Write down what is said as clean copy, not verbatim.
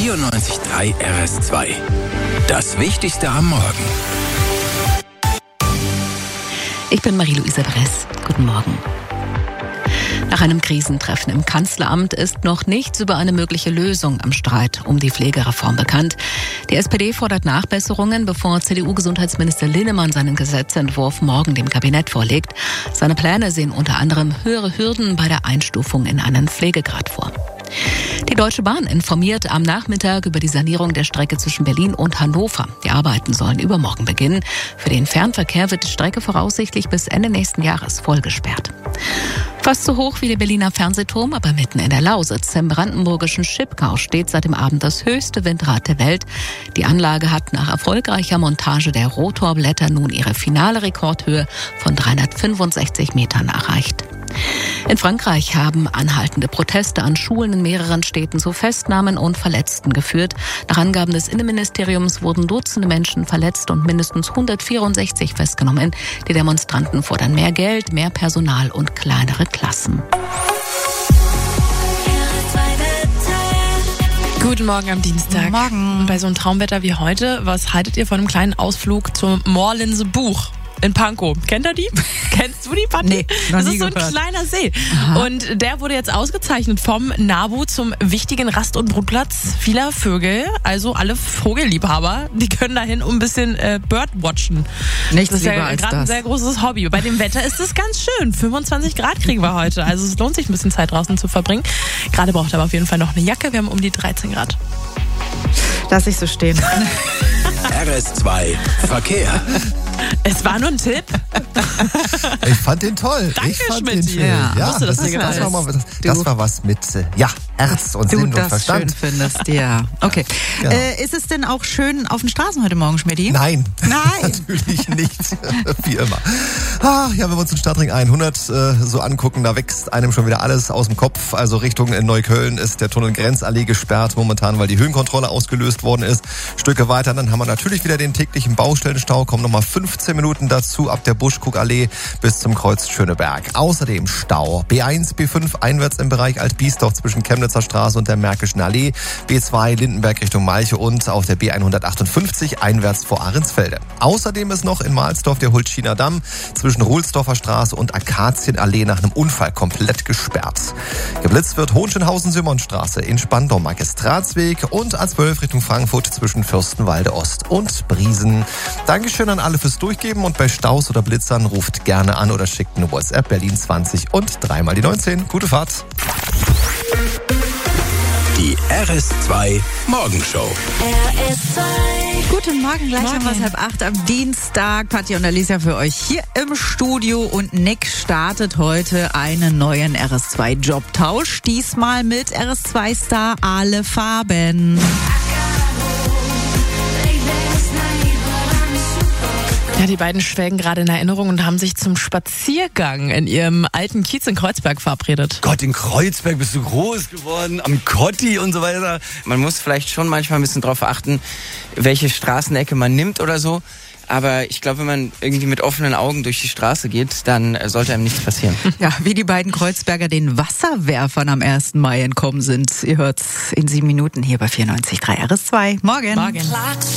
94.3 RS2. Das Wichtigste am Morgen. Ich bin Marie-Louise Bress. Guten Morgen. Nach einem Krisentreffen im Kanzleramt ist noch nichts über eine mögliche Lösung am Streit um die Pflegereform bekannt. Die SPD fordert Nachbesserungen, bevor CDU-Gesundheitsminister Linnemann seinen Gesetzentwurf morgen dem Kabinett vorlegt. Seine Pläne sehen unter anderem höhere Hürden bei der Einstufung in einen Pflegegrad vor. Die Deutsche Bahn informiert am Nachmittag über die Sanierung der Strecke zwischen Berlin und Hannover. Die Arbeiten sollen übermorgen beginnen. Für den Fernverkehr wird die Strecke voraussichtlich bis Ende nächsten Jahres voll gesperrt. Fast so hoch wie der Berliner Fernsehturm, aber mitten in der Lausitz, im brandenburgischen Schipkau, steht seit dem Abend das höchste Windrad der Welt. Die Anlage hat nach erfolgreicher Montage der Rotorblätter nun ihre finale Rekordhöhe von 365 Metern erreicht. In Frankreich haben anhaltende Proteste an Schulen in mehreren Städten zu Festnahmen und Verletzten geführt. Nach Angaben des Innenministeriums wurden Dutzende Menschen verletzt und mindestens 164 festgenommen. Die Demonstranten fordern mehr Geld, mehr Personal und kleinere Klassen. Guten Morgen am Dienstag. Guten Morgen. Bei so einem Traumwetter wie heute, was haltet ihr von einem kleinen Ausflug zum Morlinse Buch in Pankow? Kennt ihr die? Kennst du die, Patti? Nee, noch das nie ist so ein gehört. kleiner See. Aha. Und der wurde jetzt ausgezeichnet vom NABU zum wichtigen Rast- und Brutplatz vieler Vögel. Also alle Vogelliebhaber, die können dahin um ein bisschen Birdwatchen. Nichts Das ist ja lieber als gerade ein das. sehr großes Hobby. Bei dem Wetter ist es ganz schön. 25 Grad kriegen wir heute. Also es lohnt sich ein bisschen Zeit draußen zu verbringen. Gerade braucht er aber auf jeden Fall noch eine Jacke. Wir haben um die 13 Grad. Lass ich so stehen. RS2 Verkehr. Es war nur ein Tipp. Ich fand den toll. Danke, ich fand Schmidt. den schön. Ja, wusste, dass du das gedacht war mal, hast. das war was mit Herz und Du Sinn und das Verstand. schön findest, ja. Okay. Genau. Ist es denn auch schön auf den Straßen heute Morgen, Schmidti? Nein, Nein. natürlich nicht. Wie immer. Ja, wenn wir uns den Stadtring 100 so angucken, da wächst einem schon wieder alles aus dem Kopf. Also Richtung Neukölln ist der Tunnel Grenzallee gesperrt momentan, weil die Höhenkontrolle ausgelöst worden ist. Stücke weiter, dann haben wir natürlich wieder den täglichen Baustellenstau. Kommen nochmal 15 Minuten dazu ab der Buschkuckallee bis zum Kreuz Schöneberg. Außerdem Stau. B1, B5 einwärts im Bereich Alt-Biesdorf zwischen Chemnitzer Straße und der Märkischen Allee. B2 Lindenberg Richtung Malche und auf der B158 einwärts vor Ahrensfelde. Außerdem ist noch in Mahlsdorf der Hultschiner Damm zwischen Ruhlsdorfer Straße und Akazienallee nach einem Unfall komplett gesperrt. Geblitzt wird Hohenschönhausen-Simonstraße in Spandau Magistratsweg und A12 Richtung Frankfurt zwischen Fürstenwalde Ost und Briesen. Dankeschön an alle fürs Durchgeben und bei Staus oder Blitzern ruft gerne an oder schickt eine WhatsApp Berlin 20 und 3 mal die 19. Gute Fahrt. Die RS2 Morgenshow. Guten Morgen, gleich um 7:30 am Dienstag. Patti und Alicia für euch hier im Studio. Und Nick startet heute einen neuen RS2-Jobtausch. Diesmal mit RS2-Star Alle Farben. Ja, die beiden schwelgen gerade in Erinnerung und haben sich zum Spaziergang in ihrem alten Kiez in Kreuzberg verabredet. Gott, in Kreuzberg bist du groß geworden, am Kotti und so weiter. Man muss vielleicht schon manchmal ein bisschen drauf achten, welche Straßenecke man nimmt oder so. Aber ich glaube, wenn man irgendwie mit offenen Augen durch die Straße geht, dann sollte einem nichts passieren. Ja, wie die beiden Kreuzberger den Wasserwerfern am 1. Mai entkommen sind. Ihr hört's in 7 Minuten hier bei 94.3 RS2. Morgen.